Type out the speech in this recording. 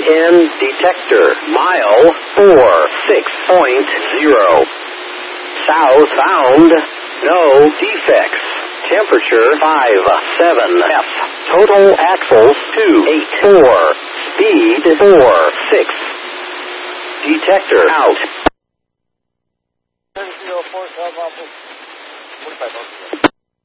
EN detector. Mile 46.0. Southbound. No defects. Temperature 57 F. Total axles 284. Speed 46. Detector out. 10-4, 12 off. 45